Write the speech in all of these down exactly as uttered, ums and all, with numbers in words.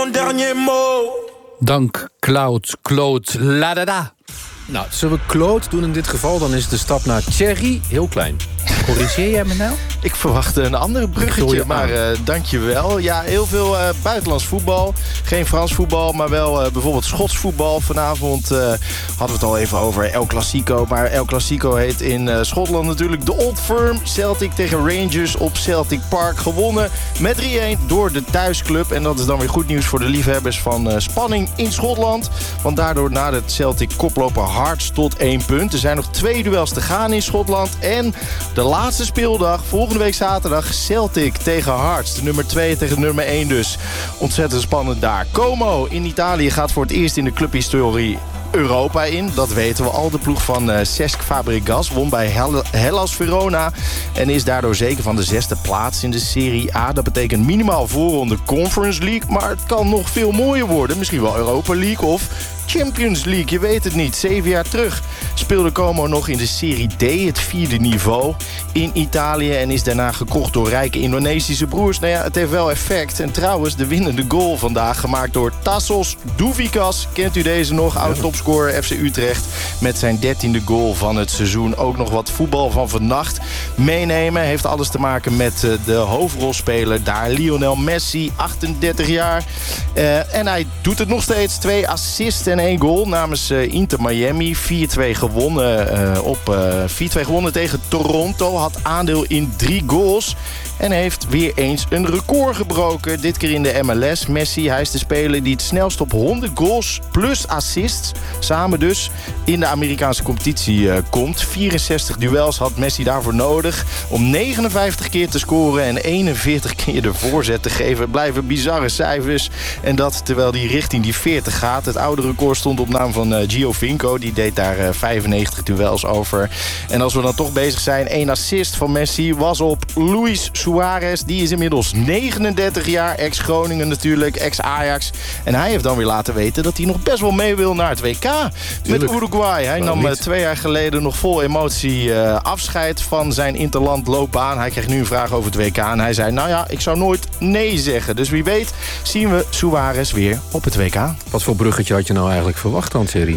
mon dernier mot. Dank, Cloud, Claude, la da da. Nou, zullen we Claude doen in dit geval? Dan is de stap naar Thierry heel klein. Corrigeer jij me nou? Ik verwachtte een ander bruggetje, maar uh, dank je wel. Ja, heel veel uh, buitenlands voetbal. Geen Frans voetbal, maar wel uh, bijvoorbeeld Schots voetbal. Vanavond uh, hadden we het al even over El Clasico. Maar El Clasico heet in uh, Schotland natuurlijk de Old Firm. Celtic tegen Rangers op Celtic Park. Gewonnen met drie-een door de thuisclub. En dat is dan weer goed nieuws voor de liefhebbers van uh, spanning in Schotland. Want daardoor nadert Celtic koploper Hearts tot één punt. Er zijn nog twee duels te gaan in Schotland. En de laatste speeldag, volgende week zaterdag, Celtic tegen Hearts. De nummer twee tegen de nummer één dus. Ontzettend spannend daar. Como in Italië gaat voor het eerst in de clubhistorie Europa in. Dat weten we al. De ploeg van uh, Cesc Fabregas won bij Hell- Hellas Verona. En is daardoor zeker van de zesde plaats in de Serie A. Dat betekent minimaal voorronde Conference League. Maar het kan nog veel mooier worden. Misschien wel Europa League of Champions League, je weet het niet. Zeven jaar terug speelde Como nog in de Serie D, het vierde niveau in Italië. En is daarna gekocht door rijke Indonesische broers. Nou ja, het heeft wel effect. En trouwens, de winnende goal vandaag gemaakt door Tassos Douvikas. Kent u deze nog? Oud-topscorer F C Utrecht. Met zijn dertiende goal van het seizoen. Ook nog wat voetbal van vannacht meenemen. Heeft alles te maken met de hoofdrolspeler daar, Lionel Messi, achtendertig jaar. Uh, en hij doet het nog steeds. Twee assists en één goal namens uh, Inter Miami. vier-twee gewonnen, uh, op uh, vier-twee gewonnen tegen Toronto. Had aandeel in drie goals. En heeft weer eens een record gebroken. Dit keer in de M L S. Messi, hij is de speler die het snelst op honderd goals plus assists, samen dus, in de Amerikaanse competitie uh, komt. vierenzestig duels had Messi daarvoor nodig om negenenvijftig keer te scoren en eenenveertig keer de voorzet te geven. Het blijven bizarre cijfers. En dat terwijl hij richting die veertig gaat. Het oude record stond op naam van uh, Giovinco. Die deed daar uh, vijfennegentig duels over. En als we dan toch bezig zijn, één assist van Messi was op Luis Suarez. Die is inmiddels negenendertig jaar. Ex-Groningen natuurlijk, ex-Ajax. En hij heeft dan weer laten weten dat hij nog best wel mee wil naar het W K. Tuurlijk. Met Uruguay. Hij Waarom nam uh, twee jaar geleden nog vol emotie uh, afscheid van zijn interlandloopbaan. Hij kreeg nu een vraag over het W K. En hij zei, nou ja, ik zou nooit nee zeggen. Dus wie weet zien we Suarez weer op het W K. Wat voor bruggetje had je nou eigenlijk verwacht dan, Thierry?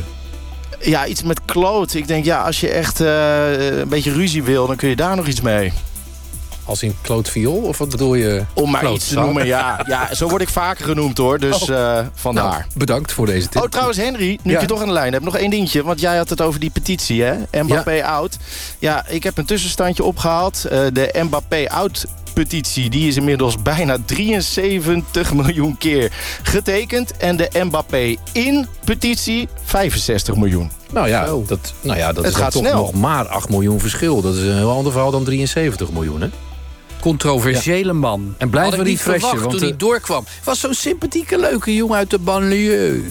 Ja, iets met Claude. Ik denk, ja, als je echt uh, een beetje ruzie wil, dan kun je daar nog iets mee. Als in Claude Viool? Of wat bedoel je? Om maar Claude iets te noemen, ja. ja. Zo word ik vaker genoemd, hoor. Dus oh. uh, vandaar. Nou, bedankt voor deze tip. Oh, trouwens, Henry, nu ja. ik je toch aan de lijn heb, nog één dingetje. Want jij had het over die petitie, hè? Mbappé ja. out. Ja, ik heb een tussenstandje opgehaald. Uh, de Mbappé out petitie, die is inmiddels bijna drieënzeventig miljoen keer getekend. En de Mbappé in petitie vijfenzestig miljoen. Nou ja, dat, nou ja, dat het is gaat toch snel. nog maar acht miljoen verschil. Dat is een heel ander verhaal dan drieënzeventig miljoen, hè? Controversiële ja. man. En blijven we niet refreshen. Want toen de... hij doorkwam. Was zo'n sympathieke, leuke jongen uit de banlieue.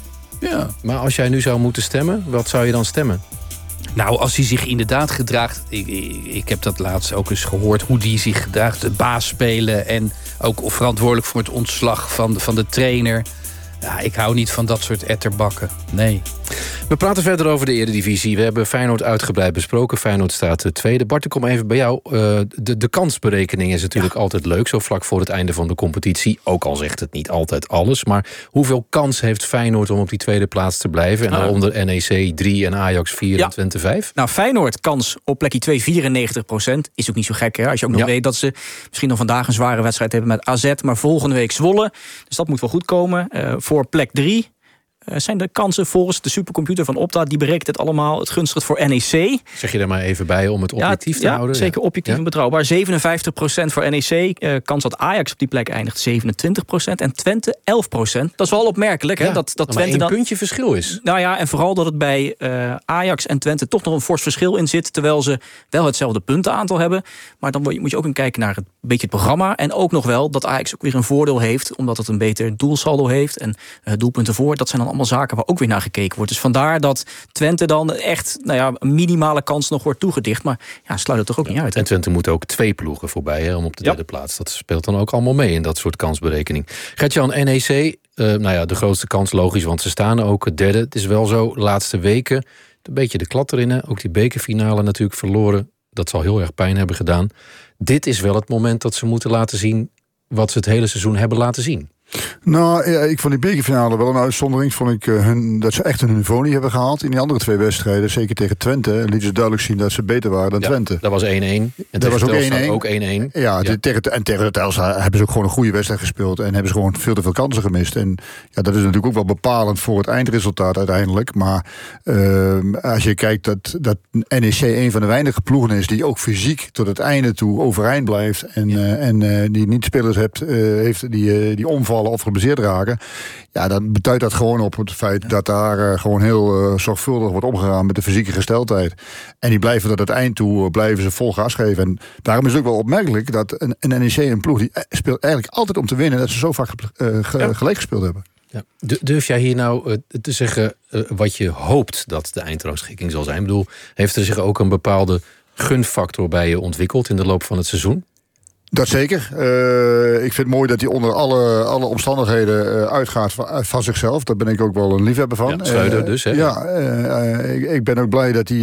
Ja. Maar als jij nu zou moeten stemmen, wat zou je dan stemmen? Nou, als hij zich inderdaad gedraagt... Ik, ik, ik heb dat laatst ook eens gehoord, hoe hij zich gedraagt. De baas spelen en ook verantwoordelijk voor het ontslag van de, van de trainer. Ja, ik hou niet van dat soort etterbakken. Nee. We praten verder over de Eredivisie. We hebben Feyenoord uitgebreid besproken. Feyenoord staat tweede. Bart, ik kom even bij jou. Uh, de, de kansberekening is natuurlijk ja. altijd leuk. Zo vlak voor het einde van de competitie. Ook al zegt het niet altijd alles. Maar hoeveel kans heeft Feyenoord om op die tweede plaats te blijven? En nou, onder N E C drie en Ajax vier ja. en Twente vijf? Nou, Feyenoord kans op plekje twee, vierennegentig procent. Is ook niet zo gek, hè? Als je ook nog ja. weet dat ze misschien nog vandaag een zware wedstrijd hebben met A Z. Maar volgende week Zwolle. Dus dat moet wel goed komen. Uh, voor plek drie. Uh, zijn de kansen volgens de supercomputer van Opta, die berekent het allemaal het gunstigst voor N E C. Zeg je er maar even bij om het objectief ja, te ja, houden? Zeker objectief ja. en betrouwbaar. zevenenvijftig procent voor N E C. Uh, kans dat Ajax op die plek eindigt zevenentwintig procent. En Twente elf procent. Dat is wel opmerkelijk. Hè? Ja, dat, dat maar Twente één dan, puntje verschil is. Nou ja, en vooral dat het bij uh, Ajax en Twente toch nog een fors verschil in zit. Terwijl ze wel hetzelfde puntenaantal hebben. Maar dan moet je ook een kijken naar het beetje het programma. En ook nog wel dat Ajax ook weer een voordeel heeft. Omdat het een beter doelsaldo heeft. En uh, doelpunten voor. Dat zijn dan allemaal zaken waar ook weer naar gekeken wordt. Dus vandaar dat Twente dan echt nou ja, een minimale kans nog wordt toegedicht. Maar ja, sluit het toch ook ja, niet uit. Hè? En Twente moet ook twee ploegen voorbij hè, om op de ja. derde plaats. Dat speelt dan ook allemaal mee in dat soort kansberekening. Gert-Jan, N E C, uh, nou ja, de grootste kans logisch, want ze staan ook het derde. Het is wel zo, de laatste weken een beetje de klad erin. Hè. Ook die bekerfinale natuurlijk verloren. Dat zal heel erg pijn hebben gedaan. Dit is wel het moment dat ze moeten laten zien wat ze het hele seizoen hebben laten zien. Nou, ja, ik vond die bekerfinale wel een uitzondering. Vond ik uh, hun, dat ze echt hun niveau niet hebben gehaald. In die andere twee wedstrijden, zeker tegen Twente, lieten ze duidelijk zien dat ze beter waren dan ja, Twente. Dat was één-één. En dat was ook één-één. Ook één-één. Ja, ja. Tegen, en tegen de Telstar hebben ze ook gewoon een goede wedstrijd gespeeld. En hebben ze gewoon veel te veel kansen gemist. En ja, dat is natuurlijk ook wel bepalend voor het eindresultaat uiteindelijk. Maar uh, als je kijkt dat, dat N E C een van de weinige ploegen is die ook fysiek tot het einde toe overeind blijft. En, ja. uh, en uh, die niet spelers hebt, uh, heeft die, uh, die omvallen of geblesseerd raken. Ja, dan beduidt dat gewoon op het feit ja. dat daar uh, gewoon heel uh, zorgvuldig wordt omgegaan met de fysieke gesteldheid. En die blijven tot het eind toe, uh, blijven ze vol gas geven. En daarom is het ook wel opmerkelijk dat een, een N E C, een ploeg, die speelt eigenlijk altijd om te winnen, dat ze zo vaak uh, ge, ja. gelijk gespeeld hebben. Ja. Durf jij hier nou uh, te zeggen uh, wat je hoopt dat de eindrangschikking zal zijn? Ik bedoel, heeft er zich ook een bepaalde gunfactor bij je ontwikkeld in de loop van het seizoen? Dat zeker. Uh, ik vind het mooi dat hij onder alle, alle omstandigheden uh, uitgaat van, van zichzelf. Daar ben ik ook wel een liefhebber van. Ja, Schreuder uh, dus, hè? Ja, uh, ik, ik ben ook blij dat hij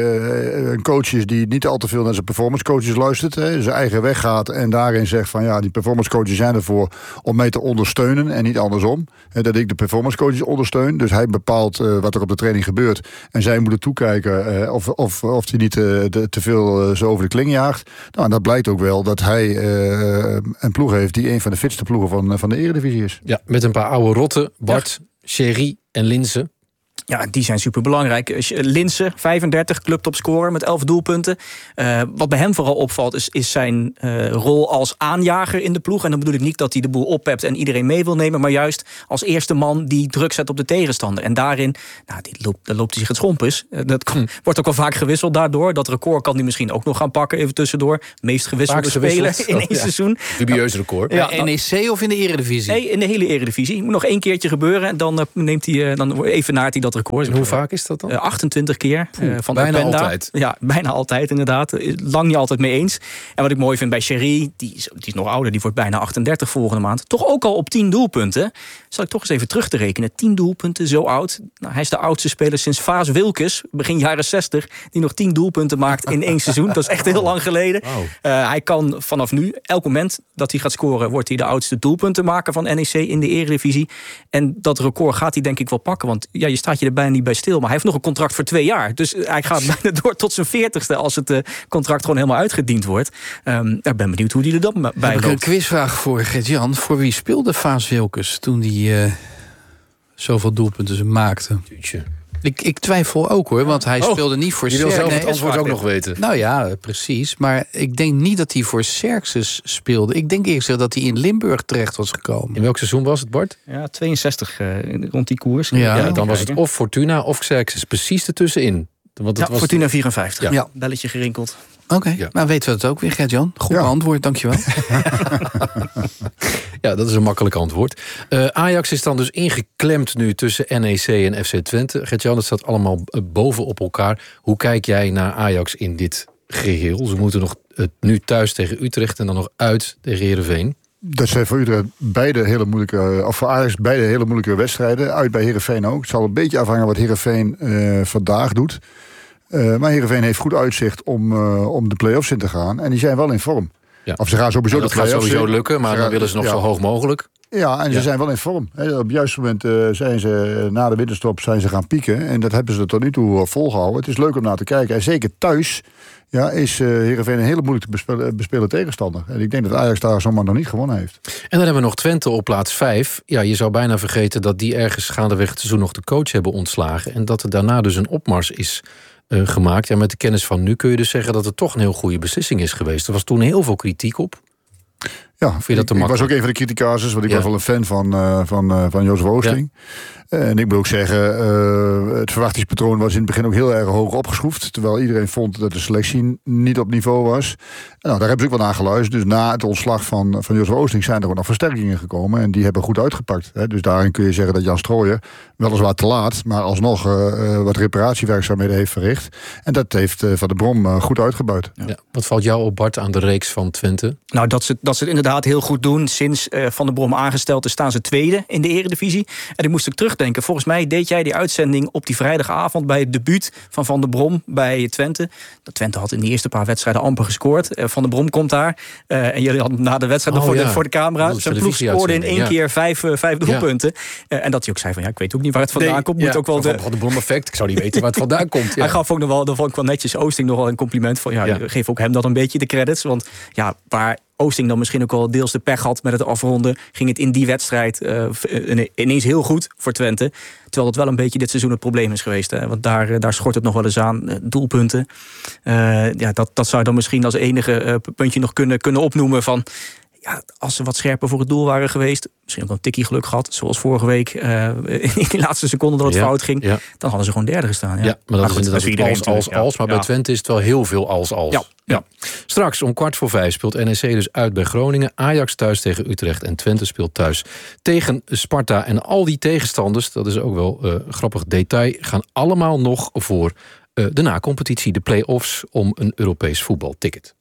uh, een coach is die niet al te veel naar zijn performance coaches luistert. Hè, zijn eigen weg gaat en daarin zegt van ja, die performance coaches zijn ervoor om mij te ondersteunen en niet andersom. Hè, dat ik de performance coaches ondersteun. Dus hij bepaalt uh, wat er op de training gebeurt. En zij moeten toekijken uh, of, of, of hij niet uh, de, te veel uh, zo over de kling jaagt. Nou, en dat blijkt ook wel dat hij Uh, een ploeg heeft die een van de fitste ploegen van, van de Eredivisie is. Ja, met een paar oude rotten. Bart, ja. Sherry en Linse. Ja, die zijn superbelangrijk. Linse, vijfendertig, clubtopscorer met elf doelpunten. Uh, wat bij hem vooral opvalt is, is zijn uh, rol als aanjager in de ploeg. En dan bedoel ik niet dat hij de boel oppept en iedereen mee wil nemen, maar juist als eerste man die druk zet op de tegenstander. En daarin, nou, die loopt, dan loopt hij zich het schompers. Uh, dat hm. wordt ook wel vaak gewisseld daardoor. Dat record kan hij misschien ook nog gaan pakken, even tussendoor. Meest gewisselde speler in één oh, ja. seizoen. Dubieus record. Ja, N E C of in de Eredivisie? Nee, in de hele Eredivisie. Moet nog één keertje gebeuren en dan uh, neemt hij, uh, dan evenaart hij dat record. En hoe vaak is dat dan? Uh, achtentwintig keer. Poeh, uh, van bijna Openda. Altijd. Ja, bijna altijd inderdaad. Lang niet altijd mee eens. En wat ik mooi vind bij Sherry, die is, die is nog ouder, die wordt bijna achtendertig volgende maand. Toch ook al op tien doelpunten. Zal ik toch eens even terug te rekenen. tien doelpunten, zo oud. Nou, hij is de oudste speler sinds Vaas Wilkes, begin jaren zestig, die nog tien doelpunten maakt in één seizoen. Dat is echt heel lang geleden. Wow. Uh, hij kan vanaf nu, elk moment dat hij gaat scoren, wordt hij de oudste doelpuntenmaker van N E C in de Eredivisie. En dat record gaat hij denk ik wel pakken. Want ja, je staat je er bijna niet bij stil. Maar hij heeft nog een contract voor twee jaar. Dus hij gaat bijna door tot zijn veertigste als het uh, contract gewoon helemaal uitgediend wordt. Um, ik ben benieuwd hoe hij er dan bij loopt. Heb ik een quizvraag voor Gert-Jan. Voor wie speelde Vaas Wilkes toen hij uh, zoveel doelpunten maakte? Tuutje. Ik, ik twijfel ook hoor, want hij oh, speelde niet voor Xerxes. Je wil zelf het antwoord ook nog weten. Nou ja, precies. Maar ik denk niet dat hij voor Xerxes speelde. Ik denk eerst dat hij in Limburg terecht was gekomen. In welk seizoen was het, Bart? Ja, tweeënzestig uh, rond die koers. Ja, ja, dan was het of Fortuna of Xerxes. Precies ertussenin. Want het ja, was Fortuna vierenvijftig. Ja. Ja. Belletje gerinkeld. Oké, okay, ja. Nou weten we het ook weer, Gert-Jan. Goed ja. beantwoord, dankjewel. Ja, dat is een makkelijk antwoord. Uh, Ajax is dan dus ingeklemd nu tussen N E C en F C Twente. Gert-Jan, het staat allemaal bovenop elkaar. Hoe kijk jij naar Ajax in dit geheel? Ze moeten nog uh, nu thuis tegen Utrecht en dan nog uit tegen Heerenveen. Dat zijn voor Utrecht beide hele moeilijke, of voor Ajax beide hele moeilijke wedstrijden. Uit bij Heerenveen ook. Het zal een beetje afhangen wat Heerenveen uh, vandaag doet. Uh, maar Heerenveen heeft goed uitzicht om, uh, om de play-offs in te gaan. En die zijn wel in vorm. Ja. Of ze gaan sowieso dat de play-offs gaat sowieso lukken, maar ze dan gaan, willen ze nog ja. zo hoog mogelijk. Ja, en ze ja. zijn wel in vorm. He, op het juiste moment uh, zijn ze na de winterstop zijn ze gaan pieken. En dat hebben ze tot nu toe uh, volgehouden. Het is leuk om naar te kijken. En zeker thuis ja, is uh, Heerenveen een hele moeilijk te bespelen, bespelen tegenstander. En ik denk dat Ajax daar zomaar nog niet gewonnen heeft. En dan hebben we nog Twente op plaats vijf. Ja, je zou bijna vergeten dat die ergens gaandeweg het seizoen nog de coach hebben ontslagen. En dat er daarna dus een opmars is uh, gemaakt. Ja, met de kennis van nu kun je dus zeggen dat het toch een heel goede beslissing is geweest. Er was toen heel veel kritiek op. Ja, Vind je dat te ik, ik was ook een van de criticasers, want ik ja. was wel een fan van, uh, van, uh, van Jozef Oosting. Ja. En ik moet ook zeggen, uh, het verwachtingspatroon was in het begin ook heel erg hoog opgeschroefd. Terwijl iedereen vond dat de selectie niet op niveau was. En nou, daar hebben ze ook wel naar geluisterd. Dus na het ontslag van, van Jozef Oosting zijn er ook nog versterkingen gekomen. En die hebben goed uitgepakt. Hè. Dus daarin kun je zeggen dat Jan Strooijer weliswaar te laat, maar alsnog uh, wat reparatiewerkzaamheden heeft verricht. En dat heeft uh, Van der Brom uh, goed uitgebuit. Ja. Ja. Wat valt jou op, Bart, aan de reeks van Twente? Nou, dat ze, dat ze het inderdaad heel goed doen. Sinds uh, Van der Brom aangesteld is, staan ze tweede in de Eredivisie. En ik moest ook terugdenken terugdenken. Volgens mij deed jij die uitzending op die vrijdagavond bij het debuut van Van der Brom bij Twente. Twente had in de eerste paar wedstrijden amper gescoord. Van der Brom komt daar. Uh, en jullie hadden na de wedstrijd oh, nog voor, ja. de, voor de camera. Zijn ploeg scoorde in één ja. keer vijf, uh, vijf doelpunten. Ja. Uh, en dat hij ook zei van ja, ik weet ook niet waar het vandaan nee, komt. Moet ja. ook wel de... Van der Brom effect. Ik zou niet weten waar het vandaan komt. Ja. Hij gaf ook nog wel, dat vond ik wel netjes Oosting nog wel een compliment van. Ja, ja. Geef ook hem dan een beetje de credits. Want ja, waar Oosting dan misschien ook wel deels de pech had met het afronden, ging het in die wedstrijd uh, ineens heel goed voor Twente. Terwijl dat wel een beetje dit seizoen het probleem is geweest. Hè? Want daar, daar schort het nog wel eens aan. Uh, doelpunten. Uh, ja, dat, dat zou je dan misschien als enige uh, puntje nog kunnen, kunnen opnoemen van... Ja, als ze wat scherper voor het doel waren geweest, misschien ook een tikkie geluk gehad, zoals vorige week uh, in die laatste seconde dat het ja, fout ging, ja. dan hadden ze gewoon derde gestaan. Ja, ja maar dat maar is goed, inderdaad als, als, als. Maar ja. bij Twente is het wel heel veel als, als. Ja. Ja. Straks om kwart voor vijf speelt N E C dus uit bij Groningen, Ajax thuis tegen Utrecht en Twente speelt thuis tegen Sparta. En al die tegenstanders, dat is ook wel een uh, grappig detail, gaan allemaal nog voor uh, de na-competitie, de play-offs, om een Europees voetbalticket.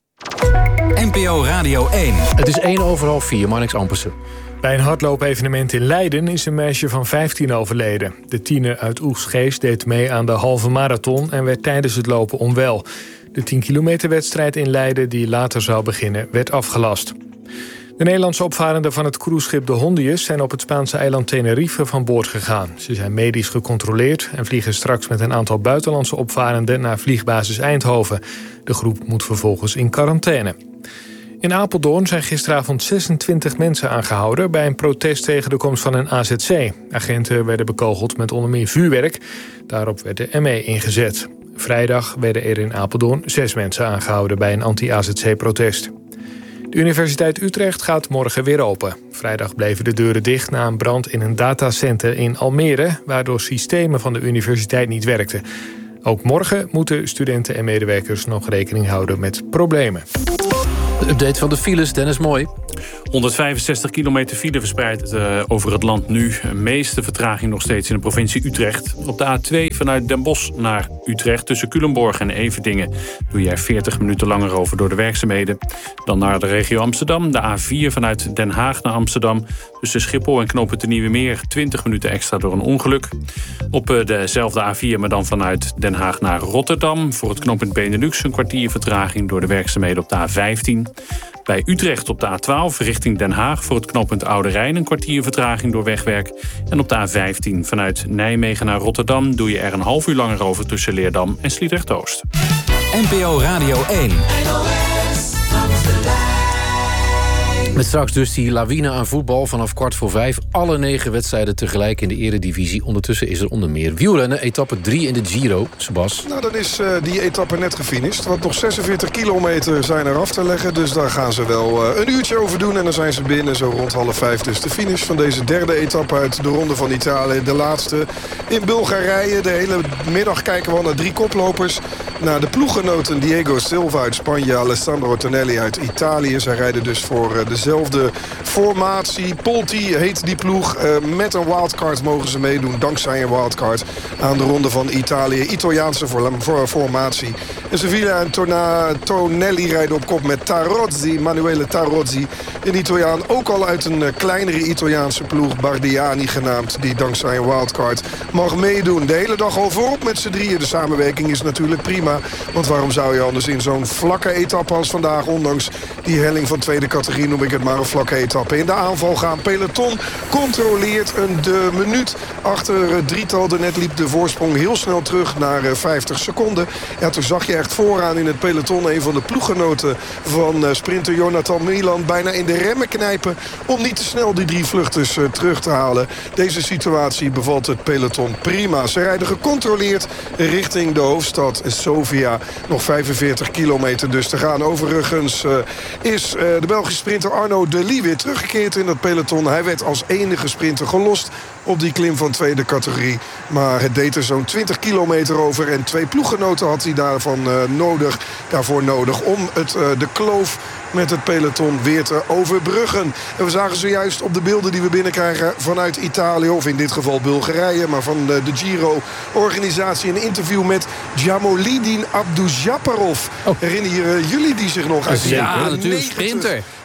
N P O Radio één. Het is één over half vier, Marnix Ampersen. Bij een hardloopevenement in Leiden is een meisje van vijftien overleden. De tiener uit Oegstgeest deed mee aan de halve marathon en werd tijdens het lopen onwel. De tien kilometer wedstrijd in Leiden, die later zou beginnen, werd afgelast. De Nederlandse opvarenden van het cruiseschip de Hondius zijn op het Spaanse eiland Tenerife van boord gegaan. Ze zijn medisch gecontroleerd en vliegen straks met een aantal buitenlandse opvarenden naar vliegbasis Eindhoven. De groep moet vervolgens in quarantaine. In Apeldoorn zijn gisteravond zesentwintig mensen aangehouden bij een protest tegen de komst van een A Z C. Agenten werden bekogeld met onder meer vuurwerk. Daarop werd de M E ingezet. Vrijdag werden er in Apeldoorn zes mensen aangehouden bij een anti-A Z C-protest. De Universiteit Utrecht gaat morgen weer open. Vrijdag bleven de deuren dicht na een brand in een datacenter in Almere, waardoor systemen van de universiteit niet werkten. Ook morgen moeten studenten en medewerkers nog rekening houden met problemen. De update van de files, Dennis Mooi. honderdvijfenzestig kilometer file verspreid uh, over het land nu. De meeste vertraging nog steeds in de provincie Utrecht. Op de A twee vanuit Den Bosch naar Utrecht tussen Culemborg en Everdingen doe je er veertig minuten langer over door de werkzaamheden. Dan naar de regio Amsterdam. De A vier vanuit Den Haag naar Amsterdam tussen Schiphol en knooppunt de Nieuwe Meer twintig minuten extra door een ongeluk. Op uh, dezelfde A vier, maar dan vanuit Den Haag naar Rotterdam. Voor het knooppunt Benelux een kwartier vertraging door de werkzaamheden op de A vijftien. Bij Utrecht op de A twaalf richting Den Haag voor het knooppunt Oude Rijn een kwartier vertraging door wegwerk. En op de A vijftien vanuit Nijmegen naar Rotterdam doe je er een half uur langer over tussen Leerdam en Sliedrecht-Oost. N P O Radio één. Met straks dus die lawine aan voetbal vanaf kwart voor vijf. Alle negen wedstrijden tegelijk in de eredivisie. Ondertussen is er onder meer wielrennen. Etappe drie in de Giro. Sebas. Nou, dan is uh, die etappe net gefinished. Want nog zesenveertig kilometer zijn er af te leggen. Dus daar gaan ze wel uh, een uurtje over doen. En dan zijn ze binnen, zo rond half vijf. Dus de finish van deze derde etappe uit de Ronde van Italië. De laatste in Bulgarije. De hele middag kijken we al naar drie koplopers. Naar de ploeggenoten Diego Silva uit Spanje. Alessandro Tonelli uit Italië. Zij rijden dus voor uh, dezelfde formatie. Polti heet die ploeg. Uh, met een wildcard mogen ze meedoen. Dankzij een wildcard aan de Ronde van Italië. Italiaanse formatie. En Sevilla en Tona, Tonelli rijden op kop met Tarozzi. Manuele Tarozzi. Een Italiaan ook al uit een uh, kleinere Italiaanse ploeg. Bardiani genaamd. Die dankzij een wildcard mag meedoen. De hele dag al voorop met z'n drieën. De samenwerking is natuurlijk prima. Want waarom zou je anders in zo'n vlakke etappe als vandaag, ondanks die helling van tweede categorie, noem ik het maar een vlakke etappe, in de aanval gaan. Peloton controleert een de minuut achter het drietal. Daarnet liep de voorsprong heel snel terug naar vijftig seconden. Ja, toen zag je echt vooraan in het peloton een van de ploeggenoten van sprinter Jonathan Milan bijna in de remmen knijpen om niet te snel die drie vluchters terug te halen. Deze situatie bevalt het peloton prima. Ze rijden gecontroleerd richting de hoofdstad Sofia. Nog vijfenveertig kilometer dus te gaan. Overigens uh, is uh, de Belgische sprinter Arnaud Delis weer teruggekeerd in dat peloton. Hij werd als enige sprinter gelost op die klim van tweede categorie. Maar het deed er zo'n twintig kilometer over. En twee ploeggenoten had hij daarvan uh, nodig, daarvoor nodig om het, uh, de kloof met het peloton weer te overbruggen. En we zagen zojuist op de beelden die we binnenkrijgen vanuit Italië, of in dit geval Bulgarije, maar van de, de Giro-organisatie, een interview met Jamolidin Abdoujaparov. Oh. Herinneren jullie die zich nog uit? Ja, natuurlijk, sprinter.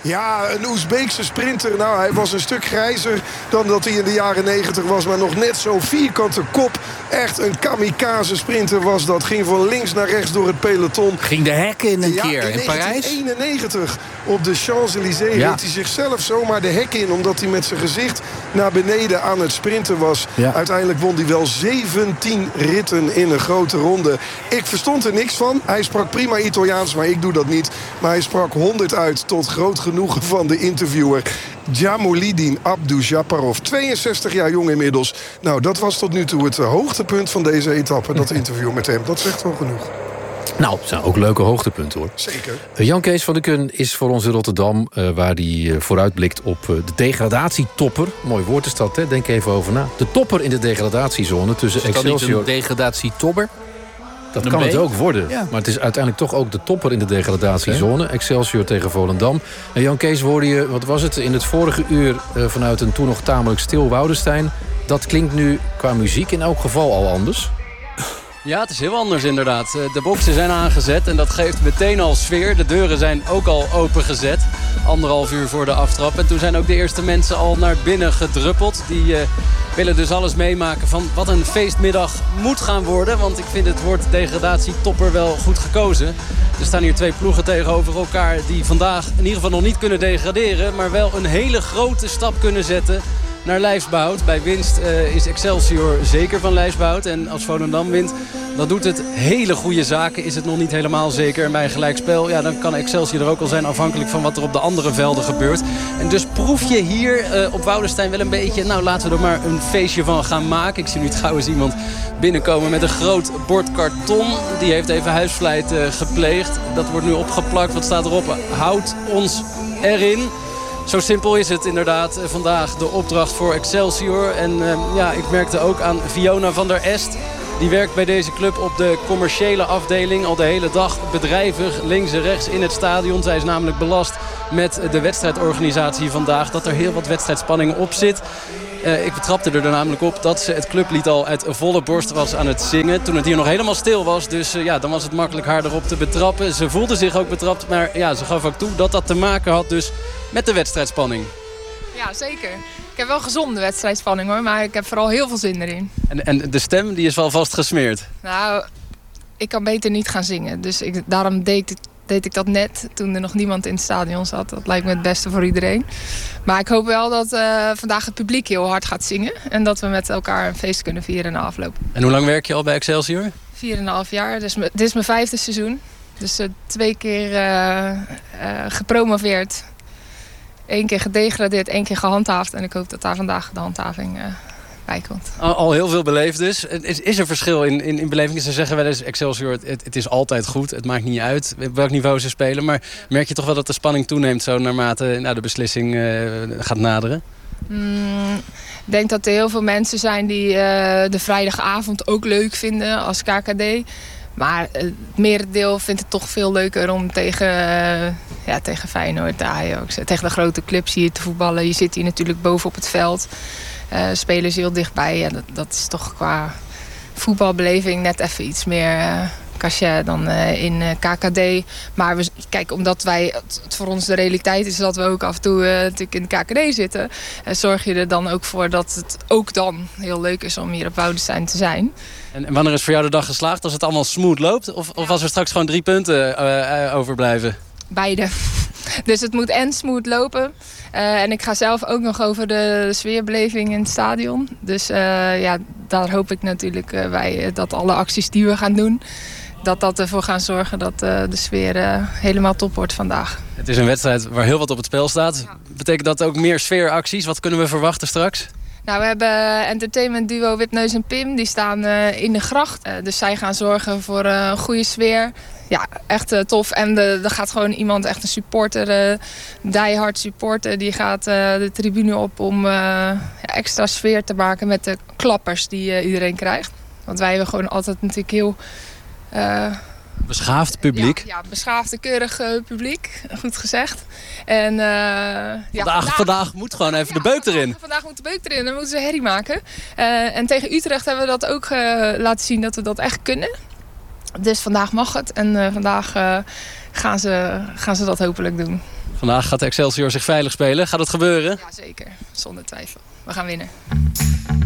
Ja, een Oezbeekse sprinter. Nou, hij was een stuk grijzer dan dat hij in de jaren negentig was. Maar nog net zo'n vierkante kop. Echt een kamikaze sprinter was dat. Ging van links naar rechts door het peloton. Ging de hekken in een ja, keer in, in Parijs? negentien eenennegentig op de Champs-Élysées ja. reed hij zichzelf zomaar de hek in. Omdat hij met zijn gezicht naar beneden aan het sprinten was. Ja. Uiteindelijk won hij wel zeventien ritten in een grote ronde. Ik verstond er niks van. Hij sprak prima Italiaans, maar ik doe dat niet. Maar hij sprak honderd uit tot groot genoegen van de interviewer. Jamouldine Abdoujaparov, tweeënzestig jaar jong inmiddels. Nou, dat was tot nu toe het hoogtepunt van deze etappe. Dat interview met hem, dat zegt wel genoeg. Nou, dat zijn ook leuke hoogtepunten, hoor. Zeker. Uh, Jan Kees van der Kun is voor ons in Rotterdam... Uh, waar hij uh, vooruitblikt op uh, de degradatietopper. Mooi woord is dat, hè? Denk even over na. De topper in de degradatiezone tussen is dat Excelsior... niet een degradatietopper? Dat een kan B? het ook worden. Ja. Maar het is uiteindelijk toch ook de topper in de degradatiezone. Excelsior tegen Volendam. En Jan Kees hoorde je, wat was het, in het vorige uur... Uh, vanuit een toen nog tamelijk stil Woudenstein. Dat klinkt nu qua muziek in elk geval al anders. Ja, het is heel anders inderdaad. De boksen zijn aangezet en dat geeft meteen al sfeer. De deuren zijn ook al opengezet. Anderhalf uur voor de aftrap. En toen zijn ook de eerste mensen al naar binnen gedruppeld. Die uh, willen dus alles meemaken van wat een feestmiddag moet gaan worden. Want ik vind het woord degradatietopper wel goed gekozen. Er staan hier twee ploegen tegenover elkaar die vandaag in ieder geval nog niet kunnen degraderen. Maar wel een hele grote stap kunnen zetten naar lijfsbehoud. Bij winst uh, is Excelsior zeker van lijfsbehoud. En als Volendam wint, dan doet het hele goede zaken. Is het nog niet helemaal zeker. En bij een gelijkspel, ja, dan kan Excelsior er ook al zijn... afhankelijk van wat er op de andere velden gebeurt. En dus proef je hier uh, op Woudenstein wel een beetje... nou, laten we er maar een feestje van gaan maken. Ik zie nu trouwens iemand binnenkomen met een groot bord karton. Die heeft even huisvlijt uh, gepleegd. Dat wordt nu opgeplakt. Wat staat erop? Houd ons erin. Zo simpel is het inderdaad. Vandaag de opdracht voor Excelsior. En uh, ja, ik merkte ook aan Fiona van der Est. Die werkt bij deze club op de commerciële afdeling. Al de hele dag bedrijvig, links en rechts in het stadion. Zij is namelijk belast met de wedstrijdorganisatie vandaag. Dat er heel wat wedstrijdspanning op zit. Uh, ik betrapte er namelijk op dat ze het clublied al uit volle borst was aan het zingen. Toen het hier nog helemaal stil was. Dus uh, ja, dan was het makkelijk haar erop te betrappen. Ze voelde zich ook betrapt. Maar ja, ze gaf ook toe dat dat te maken had dus met de wedstrijdspanning. Ja, zeker. Ik heb wel gezonde wedstrijdspanning hoor. Maar ik heb vooral heel veel zin erin. En, en de stem die is wel vast gesmeerd. Nou, ik kan beter niet gaan zingen. Dus ik, daarom deed ik, deed ik dat net toen er nog niemand in het stadion zat. Dat lijkt me het beste voor iedereen. Maar ik hoop wel dat uh, vandaag het publiek heel hard gaat zingen. En dat we met elkaar een feest kunnen vieren na afloop. En hoe lang werk je al bij Excelsior? Vier en een half jaar. Dus dit is mijn vijfde seizoen. Dus uh, twee keer uh, uh, gepromoveerd. Eén keer gedegradeerd, één keer gehandhaafd. En ik hoop dat daar vandaag de handhaving uh, bij komt. Al, al heel veel beleefd dus. Is, is er verschil in, in, in beleving? Ze zeggen wel eens, Excelsior, het, het is altijd goed. Het maakt niet uit welk niveau ze spelen. Maar merk je toch wel dat de spanning toeneemt zo naarmate nou, de beslissing uh, gaat naderen? Mm, ik denk dat er heel veel mensen zijn die uh, de vrijdagavond ook leuk vinden als K K D. Maar het merendeel vindt het toch veel leuker om tegen, uh, ja, tegen Feyenoord, Ajax, tegen de grote clubs hier te voetballen. Je zit hier natuurlijk boven op het veld. Uh, spelers heel dichtbij. Ja, dat, dat is toch qua voetbalbeleving net even iets meer uh, cachet dan uh, in uh, K K D. Maar we, kijk, omdat wij, het, het voor ons de realiteit is dat we ook af en toe uh, natuurlijk in de K K D zitten. Uh, zorg je er dan ook voor dat het ook dan heel leuk is om hier op Woudenstein te zijn. En, en wanneer is voor jou de dag geslaagd? Als het allemaal smooth loopt? Of, of als er straks gewoon drie punten uh, uh, overblijven? Beide. Dus het moet en smooth lopen. Uh, en ik ga zelf ook nog over de, de sfeerbeleving in het stadion. Dus uh, ja, daar hoop ik natuurlijk uh, bij dat alle acties die we gaan doen, dat dat ervoor gaan zorgen dat uh, de sfeer uh, helemaal top wordt vandaag. Het is een wedstrijd waar heel wat op het spel staat. Ja. Betekent dat ook meer sfeeracties? Wat kunnen we verwachten straks? Nou, we hebben entertainment duo Wipneus en Pim. Die staan uh, in de gracht. Uh, dus zij gaan zorgen voor uh, een goede sfeer. Ja, echt uh, tof. En er gaat gewoon iemand, echt een supporter, uh, diehard supporter, die gaat uh, de tribune op om uh, ja, extra sfeer te maken met de klappers die uh, iedereen krijgt. Want wij hebben gewoon altijd natuurlijk heel Uh, beschaafd publiek. Ja, ja, beschaafd, keurig uh, publiek. Goed gezegd. En, uh, ja, vandaag, vandaag, vandaag moet gewoon even ja, de beuk erin. Vandaag, vandaag moet de beuk erin. Dan moeten ze herrie maken. Uh, en tegen Utrecht hebben we dat ook uh, laten zien dat we dat echt kunnen. Dus vandaag mag het. En uh, vandaag uh, gaan, ze, gaan ze dat hopelijk doen. Vandaag gaat Excelsior zich veilig spelen. Gaat het gebeuren? Ja, zeker. Zonder twijfel. We gaan winnen.